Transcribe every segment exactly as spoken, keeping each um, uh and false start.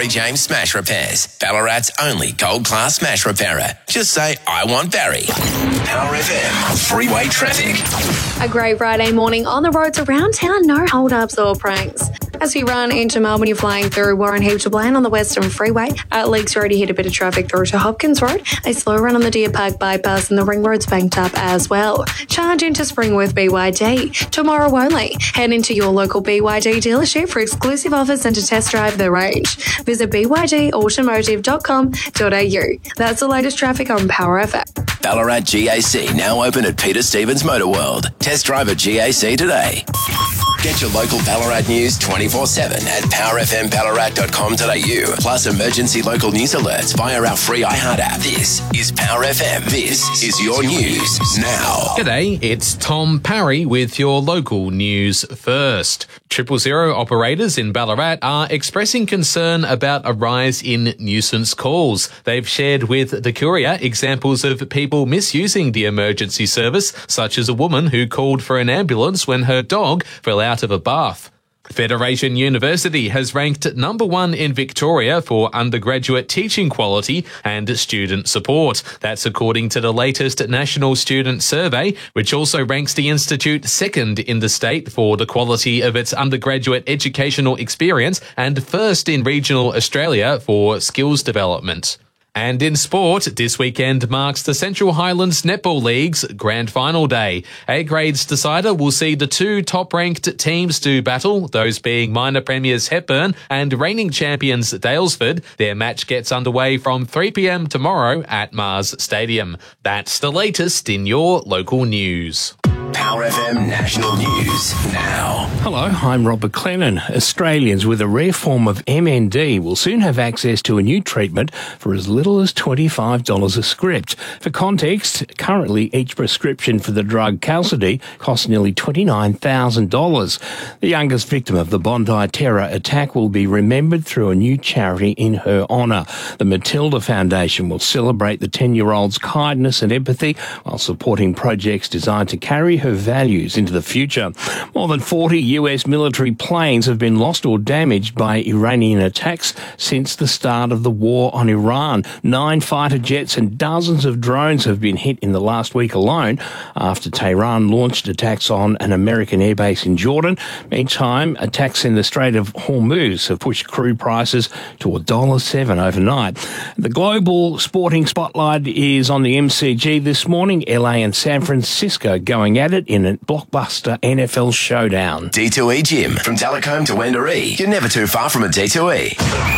Barry James Smash Repairs, Ballarat's only gold-class smash repairer. Just say, I want Barry. Power F M Freeway Traffic. A great Friday morning on the roads around town. No hold-ups or pranks. As we run into Melbourne, you're flying through Warren Heap to Blaine on the Western Freeway. At Lakes Road, you hit a bit of traffic through to Hopkins Road. A slow run on the Deer Park bypass and the Ring Road's banked up as well. Charge into Spring with B Y D. Tomorrow only. Head into your local B Y D dealership for exclusive offers and to test drive the range. Visit b y d automotive dot com dot a u. That's the latest traffic on Power F M. Ballarat G A C now open at Peter Stevens Motor World. Test drive at G A C today. Get your local Ballarat news twenty-four seven at power f m ballarat dot com dot a u. Plus emergency local news alerts via our free iHeart app. This is Power F M. This is your news now. G'day, it's Tom Parry with your local news first. Triple Zero operators in Ballarat are expressing concern about a rise in nuisance calls. They've shared with the Courier examples of people misusing the emergency service, such as a woman who called for an ambulance when her dog fell out of a bath. Federation University has ranked number one in Victoria for undergraduate teaching quality and student support. That's according to the latest National Student Survey, which also ranks the institute second in the state for the quality of its undergraduate educational experience and first in regional Australia for skills development. And in sport, this weekend marks the Central Highlands Netball League's grand final day. A-Grade's decider will see the two top-ranked teams do battle, those being minor premiers Hepburn and reigning champions Daylesford. Their match gets underway from three p m tomorrow at Mars Stadium. That's the latest in your local news. Power F M National News now. Hello, I'm Rob McLennan. Australians with a rare form of M N D will soon have access to a new treatment for as little as twenty-five dollars a script. For context, currently each prescription for the drug Qalsody costs nearly twenty-nine thousand dollars. The youngest victim of the Bondi terror attack will be remembered through a new charity in her honour. The Matilda Foundation will celebrate the ten-year-old's kindness and empathy while supporting projects designed to carry her values into the future. More than forty U S military planes have been lost or damaged by Iranian attacks since the start of the war on Iran. Nine fighter jets and dozens of drones have been hit in the last week alone after Tehran launched attacks on an American airbase in Jordan. Meantime, attacks in the Strait of Hormuz have pushed crude prices to one dollar seven overnight. The global sporting spotlight is on the M C G this morning. L A and San Francisco going at it in a blockbuster N F L showdown. D two E Gym. From Talcombe to Wendouree. You're never too far from a D two E.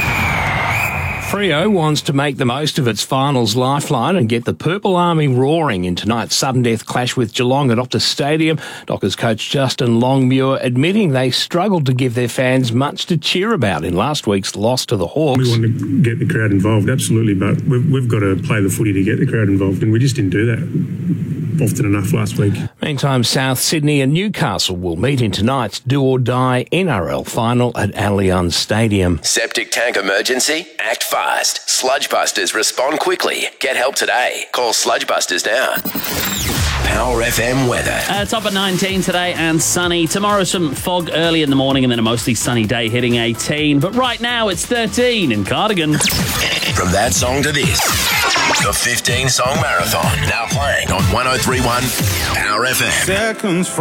Freo wants to make the most of its finals lifeline and get the Purple Army roaring in tonight's sudden death clash with Geelong at Optus Stadium. Dockers coach Justin Longmuir admitting they struggled to give their fans much to cheer about in last week's loss to the Hawks. We want to get the crowd involved, absolutely, but we've, we've got to play the footy to get the crowd involved, and we just didn't do that often enough last week. Meantime, South Sydney and Newcastle will meet in tonight's do-or-die N R L final at Allianz Stadium. Septic tank emergency? Act fast. Sludge Busters respond quickly. Get help today. Call Sludge Busters now. Power F M weather. Uh, top at nineteen today and sunny. Tomorrow some fog early in the morning and then a mostly sunny day hitting eighteen. But right now it's thirteen in Cardigan. From that song to this, the fifteen song marathon now playing on one oh three point one Power F M. Seconds from